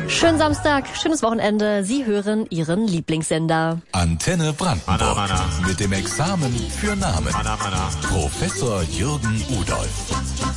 Schönen Samstag, schönes Wochenende. Sie hören Ihren Lieblingssender. Antenne Brandenburg. Mit dem Examen für Namen. Professor Jürgen Udolph.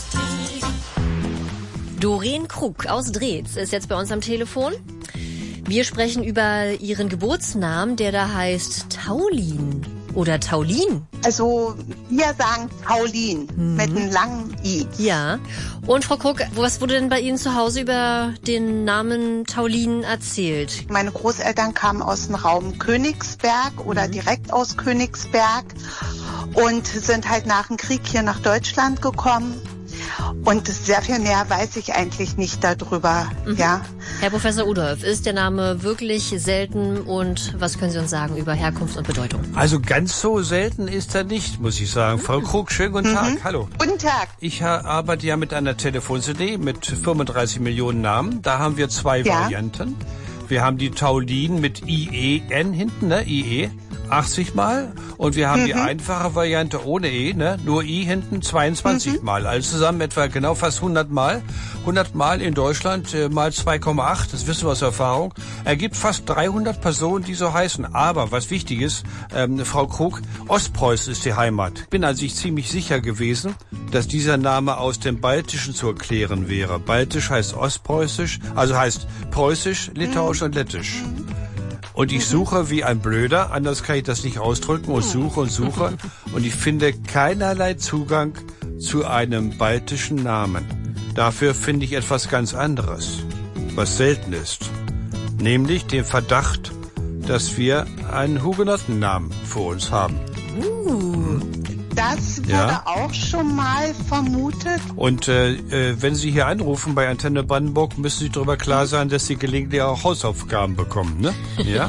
Doreen Krug aus Dreetz ist jetzt bei uns am Telefon. Wir sprechen über Ihren Geburtsnamen, der da heißt Taulin oder Taulin. Also wir sagen Taulin mit einem langen I. Ja. Und Frau Krug, was wurde denn bei Ihnen zu Hause über den Namen Taulin erzählt? Meine Großeltern kamen aus dem Raum Königsberg oder direkt aus Königsberg und sind halt nach dem Krieg hier nach Deutschland gekommen. Und sehr viel mehr weiß ich eigentlich nicht darüber, ja. Herr Professor Udolph, ist der Name wirklich selten und was können Sie uns sagen über Herkunft und Bedeutung? Also ganz so selten ist er nicht, muss ich sagen. Frau Krug, schönen guten Tag. Hallo. Guten Tag. Ich arbeite ja mit einer Telefon-CD mit 35 Millionen Namen. Da haben wir zwei Varianten. Wir haben die Taulin mit IEN hinten, ne? IE. 80 Mal und wir haben die einfache Variante ohne E, ne? Nur I hinten 22 Mal. Also zusammen etwa genau fast 100 Mal. 100 Mal in Deutschland mal 2,8, das wissen wir aus Erfahrung, ergibt fast 300 Personen, die so heißen. Aber was wichtig ist, Frau Krug, Ostpreußen ist die Heimat. Ich bin also ziemlich sicher gewesen, dass dieser Name aus dem Baltischen zu erklären wäre. Baltisch heißt Ostpreußisch, also heißt Preußisch, Litauisch und Lettisch. Und ich suche wie ein Blöder, anders kann ich das nicht ausdrücken, und suche und ich finde keinerlei Zugang zu einem baltischen Namen. Dafür finde ich etwas ganz anderes, was selten ist, nämlich den Verdacht, dass wir einen Hugenotten-Namen vor uns haben. Das wurde auch schon mal vermutet. Und wenn Sie hier anrufen bei Antenne Brandenburg, müssen Sie darüber klar sein, dass Sie gelegentlich auch Hausaufgaben bekommen, ne? Ja.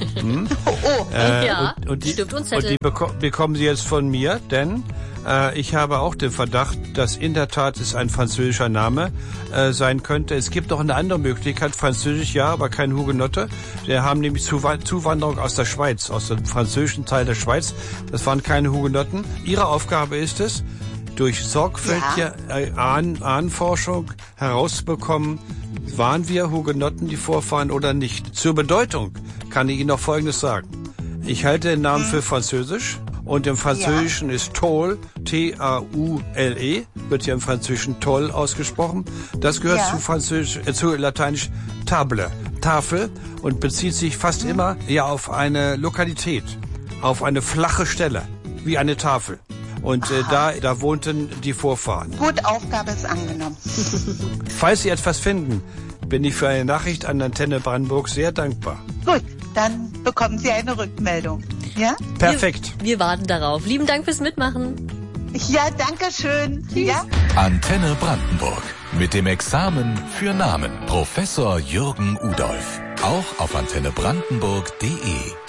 Und die bekommen Sie jetzt von mir, denn ich habe auch den Verdacht, dass in der Tat es ein französischer Name sein könnte. Es gibt noch eine andere Möglichkeit, französisch ja, aber kein Hugenotte. Wir haben nämlich Zuwanderung aus der Schweiz, aus dem französischen Teil der Schweiz. Das waren keine Hugenotten. Ihre Aufgabe ist es, durch sorgfältige Ahnenforschung herauszubekommen, waren wir Hugenotten, die Vorfahren oder nicht. Zur Bedeutung kann ich Ihnen noch Folgendes sagen. Ich halte den Namen für französisch. Und im Französischen ist Taule, T-A-U-L-E, wird ja im Französischen toll ausgesprochen. Das gehört zu Lateinisch table, Tafel, und bezieht sich fast immer auf eine Lokalität, auf eine flache Stelle, wie eine Tafel. Und da wohnten die Vorfahren. Gut, Aufgabe ist angenommen. Falls Sie etwas finden, bin ich für eine Nachricht an Antenne Brandenburg sehr dankbar. Gut, dann bekommen Sie eine Rückmeldung. Ja? Perfekt. Wir warten darauf. Lieben Dank fürs Mitmachen. Ja, danke schön. Tschüss. Ja? Antenne Brandenburg. Mit dem Examen für Namen. Professor Jürgen Udolph. Auch auf antennebrandenburg.de.